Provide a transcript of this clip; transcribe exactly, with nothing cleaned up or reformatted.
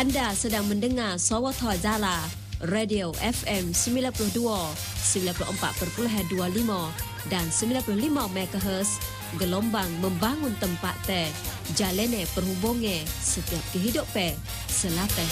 Anda sedang mendengar Sawatha Jala, Radio F M sembilan puluh dua, sembilan puluh empat perpuluhan dua puluh lima dan sembilan puluh lima megahertz, gelombang membangun tempat teh, jalene perhubungan setiap kehidupan selapas